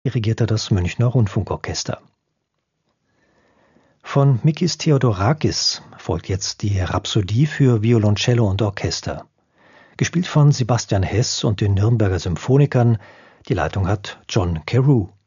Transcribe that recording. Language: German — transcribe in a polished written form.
dirigierte das Münchner Rundfunkorchester. Von Mikis Theodorakis folgt jetzt die Rhapsodie für Violoncello und Orchester. Gespielt von Sebastian Hess und den Nürnberger Symphonikern. Die Leitung hat John Carew.